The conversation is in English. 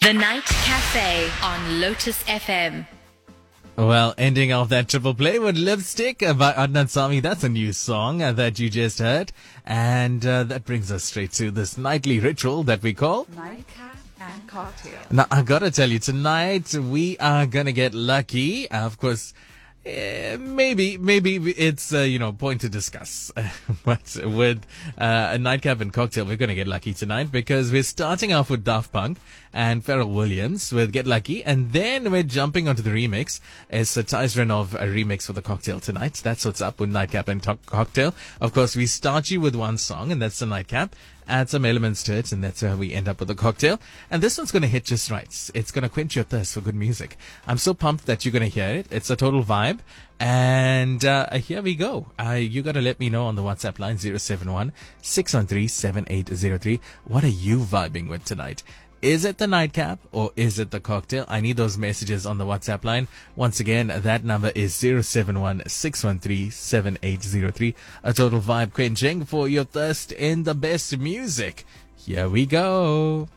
The Night Cafe on Lotus FM. Well, ending off that triple play with Lipstick by Adnan Sami. That's a new song that you just heard. And that brings us straight to this nightly ritual that we call Nightcap and Cocktail. Now, I gotta tell you, tonight we are gonna get lucky. Of course, maybe it's, point to discuss. But with a nightcap and cocktail, we're gonna get lucky tonight because we're starting off with Daft Punk and Pharrell Williams with Get Lucky. And then we're jumping onto the remix. It's a Thais Renov remix for the cocktail tonight. That's what's up with nightcap and cocktail. Of course, we start you with one song, and that's the nightcap. Add some elements to it, and that's where we end up with the cocktail. And this one's going to hit just right. It's going to quench your thirst for good music. I'm so pumped that you're going to hear it. It's a total vibe. And here we go. You got to let me know on the WhatsApp line 071-613-7803. What are you vibing with tonight? Is it the nightcap or is it the cocktail? I need those messages on the WhatsApp line. Once again, that number is 071-613-7803. A total vibe quenching for your thirst in the best music. Here we go.